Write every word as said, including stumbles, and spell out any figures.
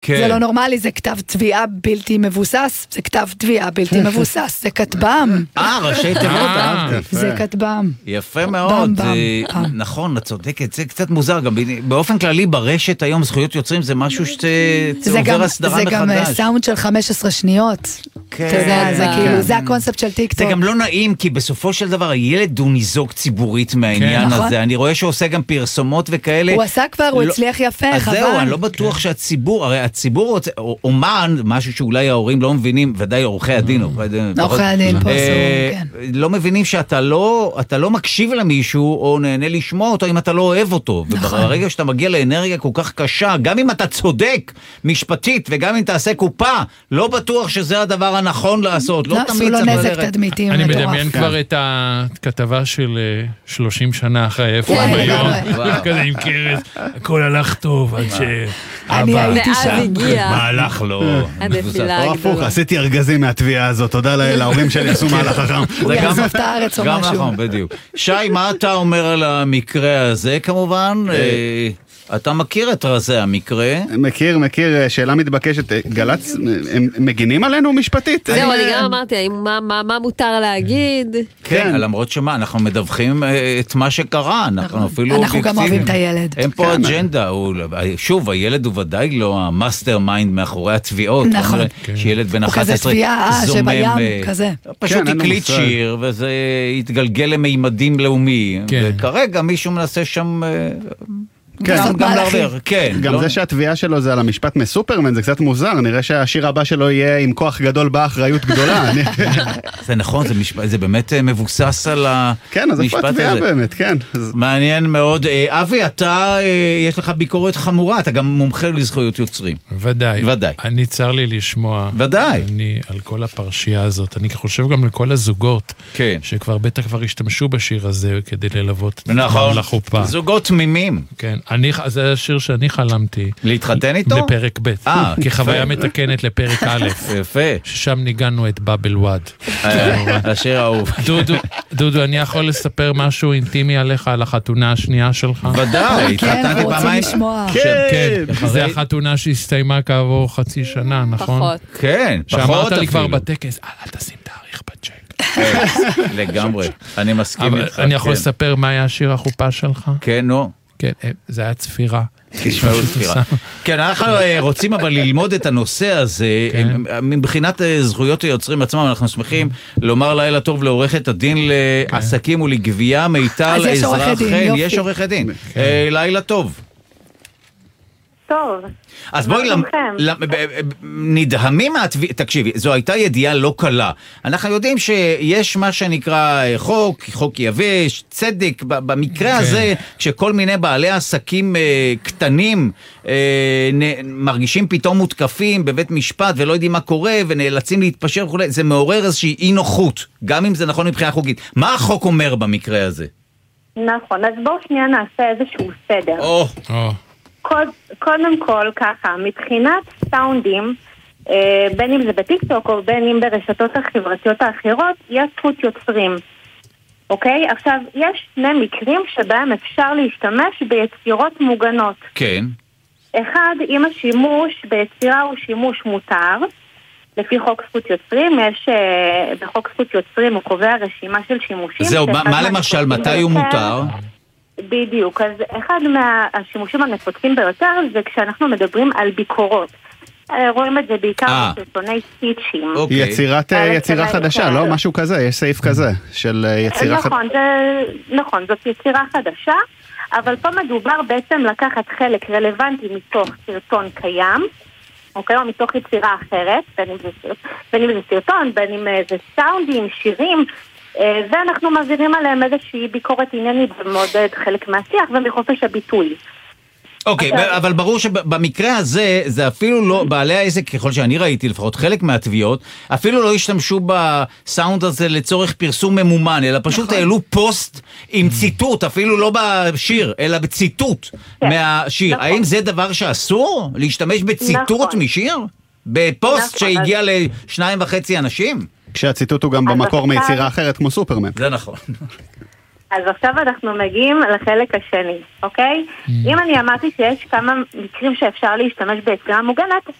זה לא נורמלי, זה כתב תביעה בלתי מבוסס, זה כתב תביעה בלתי מבוסס, זה כתבם. אה, ראשי תיבות. זה כתבם. יפה מאוד, נכון, את צודקת, זה קצת מוזר, גם באופן כללי ברשת היום זכויות יוצרים זה משהו שעובר הסדרה מחדש. זה גם סאונד של חמש עשרה שניות. אתה יודע, זה כאילו, זה הקונספט של טיקטוק. זה גם לא נעים, כי בסופו של דבר הילד הוא ניזוק ציבורית מהעניין הזה. אני רואה שהוא עושה גם פרסומות וכאלה. הוא עשה כבר, הוא הצליח יפה, חבל. אז זהו, אני לא בטוח שהציבור, הרי הציבור רוצה, אומן, משהו שאולי ההורים לא מבינים, ודאי עורכי הדין, עורכי הדין פה עשו, כן. לא מבינים שאתה לא, אתה לא מקשיב למישהו, או נהנה לשמוע אותו, אם אתה לא אוהב אותו. וברגע שאתה מגיע לאנרגיה כל כך קשה, גם אם אתה צודק משפטית, וגם אם תעשה קופה, לא בטוח שזה הדבר הנכון לעשות. לא תמיד צריך ללכת. אני מדמיין כבר את הכתבה של שלושים שנה אחרי איפה הם היום. כזה עם קרס, הכל הלך טוב עד ש... אני הייתי שם. מה הלך לו? הנפילה הגדולה. עשיתי ארגזים מהתביעה הזאת, תודה להורים שלי עשו מהלך חכם. הוא יעזוב את הארץ או משהו. גם נכון, בדיוק. שי, מה אתה אומר על המקרה הזה כמובן? אתה מכיר את רזה המקרה? מכיר, מכיר, שאלה מתבקשת, גלץ, הם מגינים עלינו משפטית? זהו, אני גם אמרתי, מה מותר להגיד? כן, למרות שמה, אנחנו מדווחים את מה שקרה, אנחנו אפילו... אנחנו גם אוהבים את הילד. אין פה אג'נדה, שוב, הילד הוא ודאי לא המאסטר מיינד מאחורי התביעות. נכון. שילד בן אחת עשרה הוא כזה תביעה, שבים, כזה. פשוט הקליט שיר, וזה התגלגל למימדים לאומיים, וכרגע מישהו מנסה שם... גם, גם להרוויר, כן. גם לא... זה שהתביעה שלו זה על המשפט מסופרמן, זה קצת מוזר, נראה שהשיר הבא שלו יהיה עם כוח גדול באחריות גדולה. זה נכון, זה, משפט, זה באמת מבוסס על המשפט הזה. כן, אז איפה התביעה באמת, כן. מעניין מאוד. אבי, אתה, יש לך ביקורת חמורה, אתה גם מומחה לזכויות יוצרים. ודאי. ודאי. אני צר לי לשמוע. ודאי. אני, על כל הפרשייה הזאת, אני חושב גם לכל הזוגות, כן. שכבר בטח כבר השתמשו בשיר הזה כדי ללוות נכון. לחופה. זוגות תמימים. כן. אני, זה השיר שאני חלמתי. להתחתן איתו? בפרק ב'. אה, כחוויה מתקנת לפרק א'. יפה. ששם ניגענו את באבל וואד. השיר האהוב. דודו, דודו, אני יכול לספר משהו אינטימי עליך על החתונה השנייה שלך? ודאי. כן, אנחנו רוצים לשמוע. כן. זה החתונה שהסתיימה כעבור חצי שנה, נכון? פחות. כן, פחות אפילו. שאמרת לי כבר בטקס, אל תשים תאריך בצ'ק. לגמרי. אני מסכים איתך. אני יכול לספר מה היה השיר החופה שלך? כן, נו. כן, זה היה צפירה. תשמעו צפירה. כן, אנחנו רוצים אבל ללמוד את הנושא הזה, מבחינת זכויות היוצרים עצמם, אנחנו שמחים לומר לילה טוב לעורכת הדין לעסקים ולגבייה, מיטל עזרא חן, יש עורך הדין. לילה טוב. טוב. אז בואי, נדהמים מהתביעה, תקשיבי, זו הייתה ידיעה לא קלה. אנחנו יודעים שיש מה שנקרא חוק, חוק יבש, צדק, במקרה הזה, שכל מיני בעלי עסקים קטנים מרגישים פתאום מותקפים בבית משפט ולא יודעים מה קורה ונאלצים להתפשר וכו', זה מעורר איזושהי אי נוחות, גם אם זה נכון מבחינה חוקית. מה החוק אומר במקרה הזה? נכון, אז בואו שנייה נעשה איזשהו סדר. או, או. קודם כל ככה, מבחינת סאונדים, אה, בין אם זה בטיקטוק או בין אם ברשתות החברתיות האחרות, יש זכות יוצרים. אוקיי? עכשיו, יש שני מקרים שבהם אפשר להשתמש ביצירות מוגנות. כן. אחד, אם השימוש ביצירה הוא שימוש מותר, לפי חוק זכות יוצרים, יש אה, בחוק זכות יוצרים הוא קובע רשימה של שימושים. זהו, מה, מה למשל, מתי הוא מותר? בדיוק, אז אחד מהשימושים הנפוצים ביותר זה כשאנחנו מדברים על ביקורות. רואים את זה בעיקר בסרטוני סטיצ'ים. יצירת, יצירה חדשה, לא? משהו כזה, יש סעיף כזה של יצירה חדשה. נכון, נכון, זאת יצירה חדשה, אבל פה מדובר בעצם לקחת חלק רלוונטי מתוך סרטון קיים, אוקיי, או מתוך יצירה אחרת, בין אם זה, בין אם זה סרטון, בין אם זה סאונדים, שירים, ואנחנו מעבירים עליהם איזושהי ביקורת עניינית ומעודד חלק מהשיח ומחופש הביטוי. אוקיי, אבל ברור שבמקרה הזה, זה אפילו לא, בעלי העסק, ככל שאני ראיתי לפחות חלק מהתביעות, אפילו לא השתמשו בסאונד הזה לצורך פרסום ממומן, אלא פשוט העלו פוסט עם ציטוט, אפילו לא בשיר, אלא בציטוט מהשיר. האם זה דבר שאסור? להשתמש בציטוט משיר? בפוסט שהגיע לשניים וחצי אנשים? כשהציטוט הוא גם במקור מיצירה אחרת כמו סופרמן. זה נכון. אז עכשיו אנחנו מגיעים לחלק השני, אוקיי? אם אני אמרתי שיש כמה מקרים שאפשר להשתמש ביצירה מוגנת,